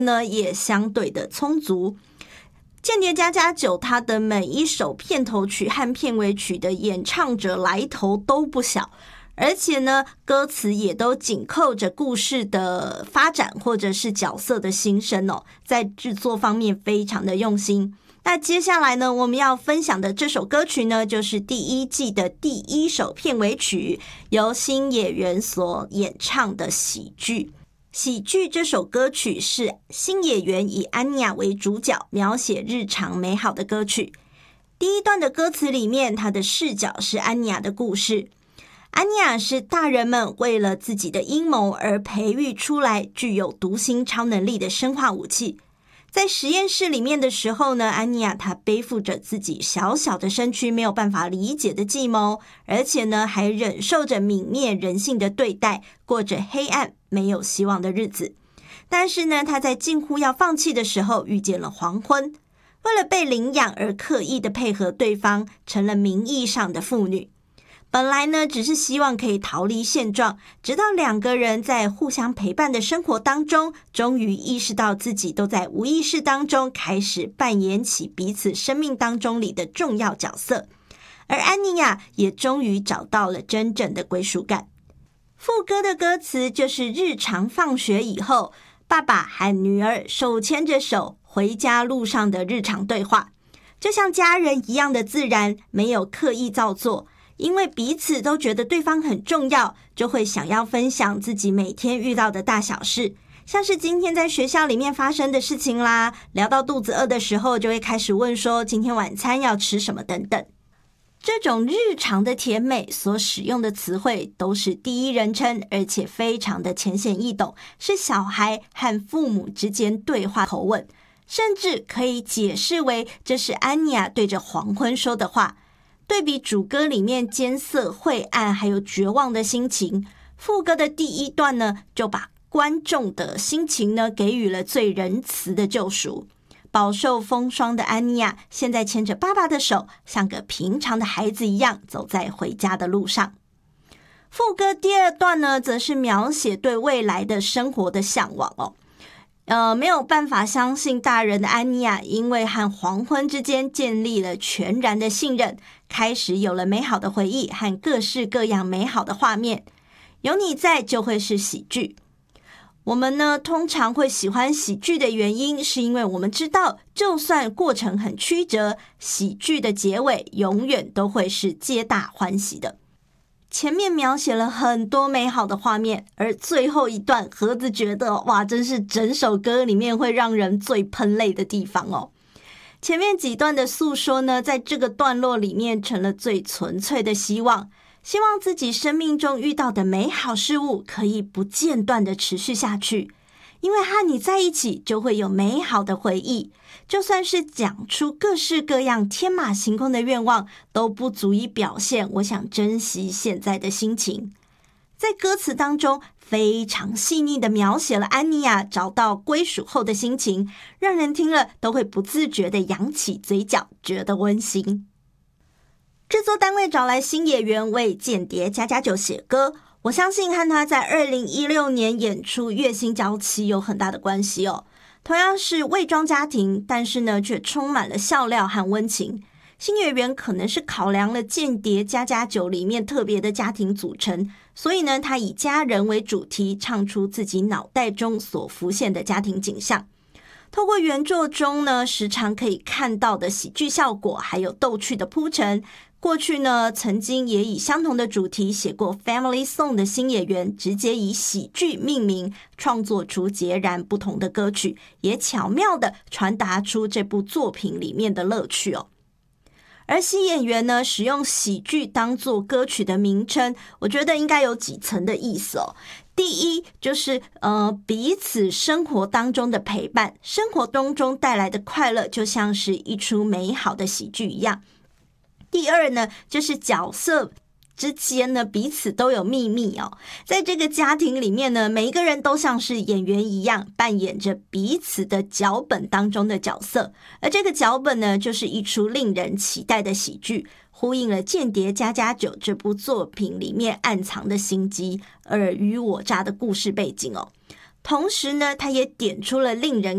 呢也相对的充足。间谍家家酒它的每一首片头曲和片尾曲的演唱者来头都不小，而且呢歌词也都紧扣着故事的发展或者是角色的心声哦，在制作方面非常的用心。那接下来呢我们要分享的这首歌曲呢，就是第一季的第一首片尾曲，由新演员所演唱的喜剧。喜剧这首歌曲是新演员以安妮亚为主角，描写日常美好的歌曲。第一段的歌词里面，她的视角是安妮亚的故事。安妮亚是大人们为了自己的阴谋而培育出来具有读心超能力的生化武器。在实验室里面的时候呢，安妮亚她背负着自己小小的身躯没有办法理解的计谋，而且呢还忍受着泯灭人性的对待，过着黑暗没有希望的日子。但是呢她在近乎要放弃的时候遇见了黄昏，为了被领养而刻意的配合对方，成了名义上的父女。本来呢只是希望可以逃离现状，直到两个人在互相陪伴的生活当中，终于意识到自己都在无意识当中开始扮演起彼此生命当中里的重要角色。而安妮亚也终于找到了真正的归属感。副歌的歌词就是日常放学以后，爸爸和女儿手牵着手回家路上的日常对话，就像家人一样的自然，没有刻意造作。因为彼此都觉得对方很重要，就会想要分享自己每天遇到的大小事，像是今天在学校里面发生的事情啦，聊到肚子饿的时候就会开始问说今天晚餐要吃什么等等。这种日常的甜美所使用的词汇都是第一人称，而且非常的浅显易懂，是小孩和父母之间对话口吻，甚至可以解释为这是安妮亚对着黄昏说的话。对比主歌里面艰涩、晦暗还有绝望的心情，副歌的第一段呢，就把观众的心情呢给予了最仁慈的救赎。饱受风霜的安妮亚现在牵着爸爸的手，像个平常的孩子一样走在回家的路上。副歌第二段呢，则是描写对未来的生活的向往哦。没有办法相信大人的安妮亚，因为和黄昏之间建立了全然的信任，开始有了美好的回忆和各式各样美好的画面。有你在就会是喜剧。我们呢，通常会喜欢喜剧的原因，是因为我们知道，就算过程很曲折，喜剧的结尾永远都会是皆大欢喜的。前面描写了很多美好的画面，而最后一段盒子觉得哇，真是整首歌里面会让人最喷泪的地方哦。前面几段的诉说呢，在这个段落里面成了最纯粹的希望，希望自己生命中遇到的美好事物可以不间断的持续下去，因为和你在一起就会有美好的回忆，就算是讲出各式各样天马行空的愿望，都不足以表现我想珍惜现在的心情。在歌词当中非常细腻的描写了安妮亚找到归属后的心情，让人听了都会不自觉的扬起嘴角，觉得温馨。制作单位找来新演员为间谍家家酒写歌，我相信和他在2016年演出《月薪娇妻》有很大的关系哦。同样是伪装家庭，但是呢却充满了笑料和温情。新演员可能是考量了间谍家家酒里面特别的家庭组成，所以呢他以家人为主题，唱出自己脑袋中所浮现的家庭景象。透过原作中呢时常可以看到的喜剧效果，还有逗趣的铺陈，过去呢曾经也以相同的主题写过 Family Song 的新演员，直接以喜剧命名，创作出截然不同的歌曲，也巧妙地传达出这部作品里面的乐趣哦。而新演员呢使用喜剧当作歌曲的名称，我觉得应该有几层的意思哦。第一就是彼此生活当中的陪伴，生活当中带来的快乐就像是一出美好的喜剧一样。第二呢，就是角色之间呢彼此都有秘密哦，在这个家庭里面呢，每一个人都像是演员一样，扮演着彼此的脚本当中的角色，而这个脚本呢，就是一出令人期待的喜剧，呼应了《间谍家家酒》这部作品里面暗藏的心机、尔虞我诈的故事背景哦。同时呢，它也点出了令人